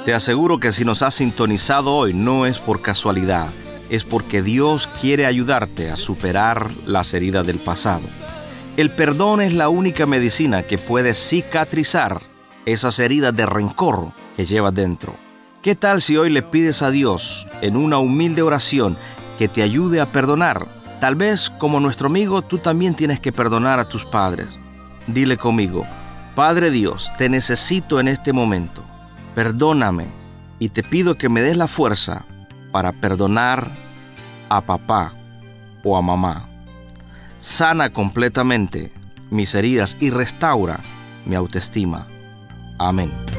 Te aseguro que si nos has sintonizado hoy no es por casualidad, es porque Dios quiere ayudarte a superar las heridas del pasado. El perdón es la única medicina que puede cicatrizar esas heridas de rencor que llevas dentro. ¿Qué tal si hoy le pides a Dios, en una humilde oración, que te ayude a perdonar? Tal vez, como nuestro amigo, tú también tienes que perdonar a tus padres. Dile conmigo: Padre Dios, te necesito en este momento. Perdóname y te pido que me des la fuerza para perdonar a papá o a mamá. Sana completamente mis heridas y restaura mi autoestima. Amén.